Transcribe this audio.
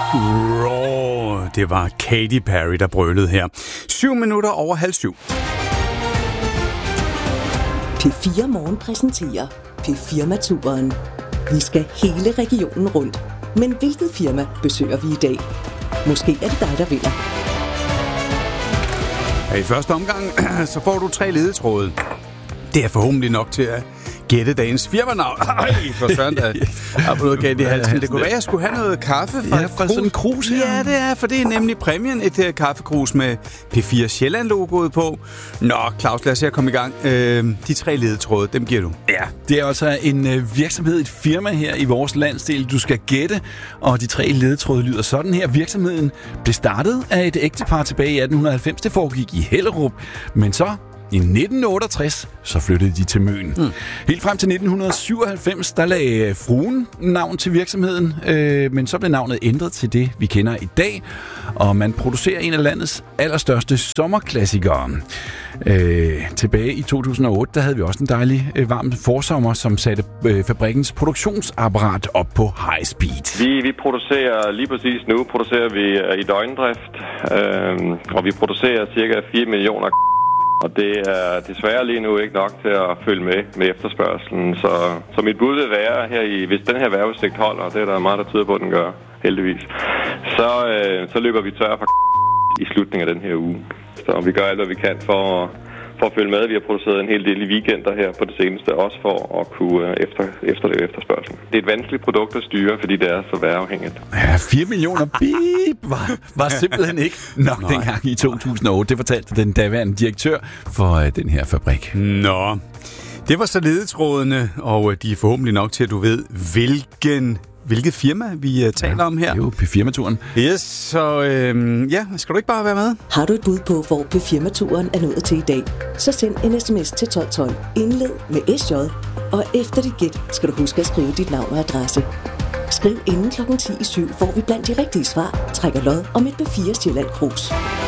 Det var Katy Perry, der brølede her. 7 minutter over 6:30. P4 Morgen præsenterer P-firmaturen. Vi skal hele regionen rundt. Men hvilket firma besøger vi i dag? Måske er det dig, der vinder. I første omgang, så får du 3 ledetråde. Det er forhåbentlig nok til at gætte dagens firmanavn. For søren, der har fået noget galt i halsen. Det kunne være, at jeg skulle have noget kaffe fra sådan en krus her. Ja, det er, for det er nemlig præmien. Et kaffekrus med P4 Sjælland-logoet på. Nå, Claus, lad os se at komme i gang. De 3 ledetråde, dem giver du. Ja, det er altså en virksomhed, et firma her i vores landsdel, du skal gætte. Og de 3 ledetråde lyder sådan her. Virksomheden blev startet af et ægtepar tilbage i 1890. Det foregik i Hellerup. Men så i 1968, så flyttede de til Møn. Helt frem til 1997, der lagde fruen navn til virksomheden, men så blev navnet ændret til det, vi kender i dag. Og man producerer en af landets allerstørste sommerklassikere. Tilbage i 2008, der havde vi også en dejlig varm forsommer, som satte fabrikkens produktionsapparat op på high speed. Vi producerer lige præcis nu, i døgndrift, og vi producerer cirka 4 millioner. Og det er desværre lige nu ikke nok til at følge med efterspørgselen. Så mit bud vil være her hvis den her vejrudsigt holder, og det er der meget, der tyder på, at den gør, heldigvis, så løber vi tør for i slutningen af den her uge. Så vi gør alt, hvad vi kan for at følge med. Vi har produceret en hel del i weekender her på det seneste, også for at kunne efterleve efterspørgselen. Det er et vanskeligt produkt at styre, fordi det er så vejrafhængigt. Ja, 4 millioner bip var simpelthen ikke nok dengang i 2008. Det fortalte den daværende direktør for den her fabrik. Nå, det var så ledetrådene, og de er forhåbentlig nok til, at du ved, hvilket firma vi taler om her. Det er jo P-firmaturen. Yes, så skal du ikke bare være med? Har du et bud på, hvor P-firmaturen er nået til i dag, så send en sms til 1212. Indled med SJ, og efter dit gæt skal du huske at skrive dit navn og adresse. Skriv inden 10:07, hvor vi blandt de rigtige svar trækker lod om et P4 Sjælland krus.